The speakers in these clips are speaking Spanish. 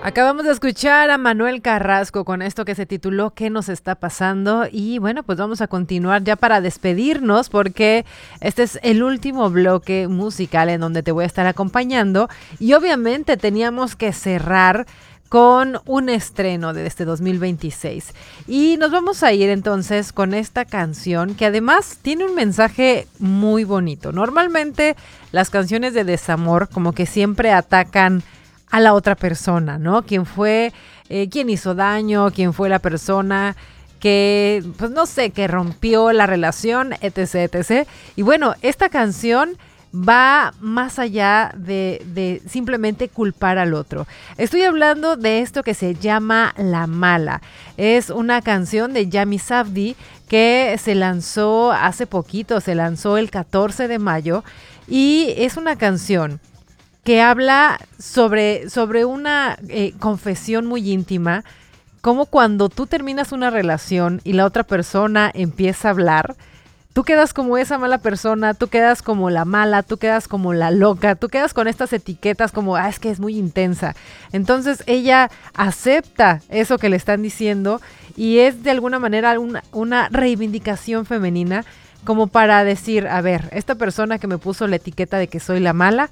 Acabamos de escuchar a Manuel Carrasco con esto que se tituló ¿Qué nos está pasando? Y bueno, pues vamos a continuar ya para despedirnos porque este es el último bloque musical en donde te voy a estar acompañando y obviamente teníamos que cerrar con un estreno de este 2026. Y nos vamos a ir entonces con esta canción que además tiene un mensaje muy bonito. Normalmente las canciones de desamor como que siempre atacan a la otra persona, ¿no? Quién fue, quién hizo daño, quién fue la persona que, pues no sé, que rompió la relación, etc, etc. Y bueno, esta canción va más allá de simplemente culpar al otro. Estoy hablando de esto que se llama La Mala. Es una canción de Yami Sabdi que se lanzó hace poquito, se lanzó el 14 de mayo y es una canción que habla sobre una confesión muy íntima, como cuando tú terminas una relación y la otra persona empieza a hablar, tú quedas como esa mala persona, tú quedas como la mala, tú quedas como la loca, tú quedas con estas etiquetas como, es que es muy intensa. Entonces ella acepta eso que le están diciendo y es de alguna manera una reivindicación femenina como para decir, a ver, esta persona que me puso la etiqueta de que soy la mala,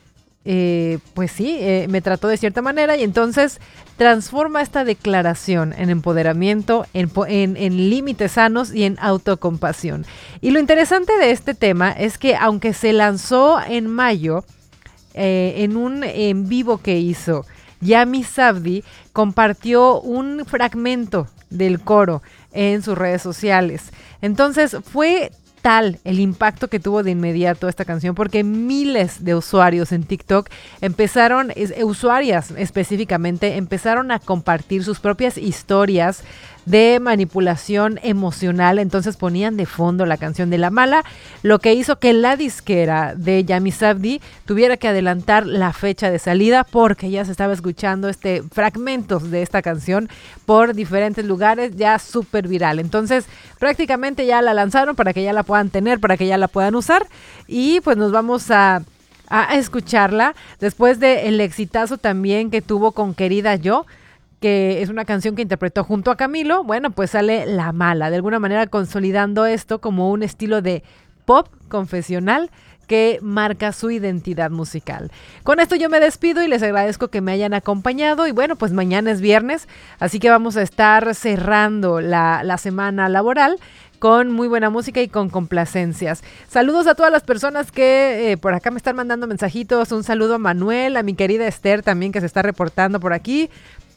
pues sí, me trató de cierta manera y entonces transforma esta declaración en empoderamiento, en límites sanos y en autocompasión. Y lo interesante de este tema es que aunque se lanzó en mayo, en un en vivo que hizo, Yami Sabdi compartió un fragmento del coro en sus redes sociales. Entonces fue tal el impacto que tuvo de inmediato esta canción porque miles de usuarios en TikTok usuarias específicamente, empezaron a compartir sus propias historias de manipulación emocional, entonces ponían de fondo la canción de La Mala, lo que hizo que la disquera de Yami Sabdi tuviera que adelantar la fecha de salida porque ya se estaba escuchando fragmentos de esta canción por diferentes lugares, ya súper viral. Entonces prácticamente ya la lanzaron para que ya la puedan tener, para que ya la puedan usar y pues nos vamos a escucharla después del exitazo también que tuvo con Querida Yo, que es una canción que interpretó junto a Camilo. Bueno, pues sale La Mala, de alguna manera consolidando esto como un estilo de pop confesional que marca su identidad musical. Con esto yo me despido y les agradezco que me hayan acompañado y bueno, pues mañana es viernes, así que vamos a estar cerrando la semana laboral con muy buena música y con complacencias. Saludos a todas las personas que por acá me están mandando mensajitos. Un saludo a Manuel, a mi querida Esther también que se está reportando por aquí.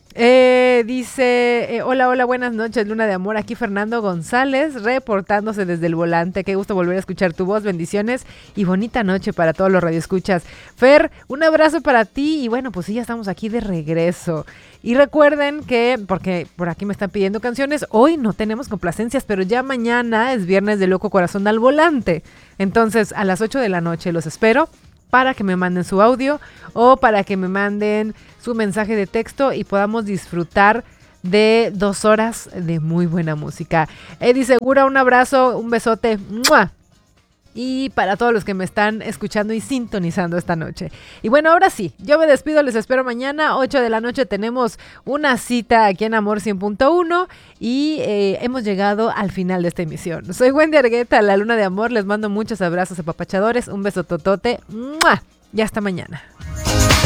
Dice, hola, buenas noches, Luna de Amor, aquí Fernando González, reportándose desde el volante, qué gusto volver a escuchar tu voz, bendiciones y bonita noche para todos los radioescuchas. Fer, un abrazo para ti y bueno, pues sí, ya estamos aquí de regreso. Y recuerden que, porque por aquí me están pidiendo canciones, hoy no tenemos complacencias, pero ya mañana es viernes de Loco Corazón al Volante, entonces a las 8 de la noche los espero para que me manden su audio o para que me manden su mensaje de texto y podamos disfrutar de 2 horas de muy buena música. Eddie Segura, un abrazo, un besote. ¡Mua! Y para todos los que me están escuchando y sintonizando esta noche. Y bueno, ahora sí, yo me despido, les espero mañana, 8 de la noche tenemos una cita aquí en Amor 100.1 y hemos llegado al final de esta emisión. Soy Wendy Argueta, la Luna de Amor, les mando muchos abrazos apapachadores, un beso totote, ¡mua! Y hasta mañana.